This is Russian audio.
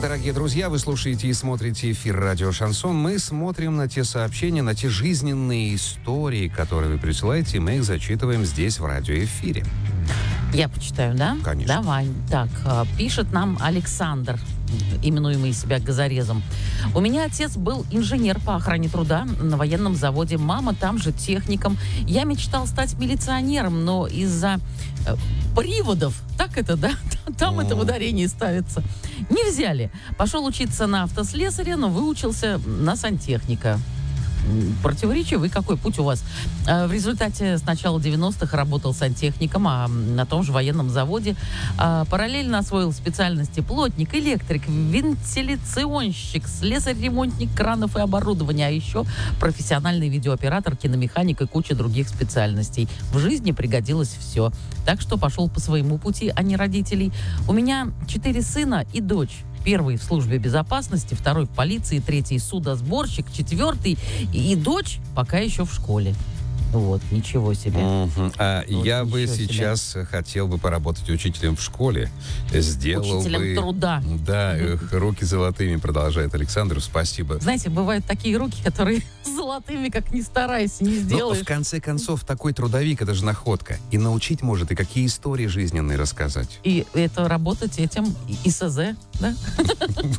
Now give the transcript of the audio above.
Дорогие друзья, вы слушаете и смотрите эфир «Радио Шансон». Мы смотрим на те сообщения, на те жизненные истории, которые вы присылаете, и мы их зачитываем здесь, в радиоэфире. Я почитаю, да? Конечно. Давай. Так, пишет нам Александр, именуемый себя газорезом. У меня отец был инженер по охране труда на военном заводе. Мама там же техником. Я мечтал стать милиционером, но из-за приводов, так это, да? Там это ударение ставится. Не взяли. Пошел учиться на автослесаря, но выучился на сантехника. Противоречивый какой путь у вас. В результате с начала 90-х работал сантехником на том же военном заводе. Параллельно освоил специальности плотник, электрик, вентиляционщик, слесарь-ремонтник кранов и оборудования, а еще профессиональный видеооператор, киномеханик и куча других специальностей. В жизни пригодилось все. Так что пошел по своему пути, а не родителей. У меня 4 сына и дочь. Первый в службе безопасности, второй в полиции, третий судосборщик, четвертый и дочь пока еще в школе. Вот, ничего себе. Вот, я бы сейчас хотел бы поработать учителем в школе. Сделал учителем труда. Да, руки золотыми, продолжает Александр. Спасибо. Знаете, бывают такие руки, которые золотыми, как ни старайся, не сделаешь. Но в конце концов, такой трудовик, это же находка. И научить может, и какие истории жизненные рассказать. И это работать этим ИСЗ, да?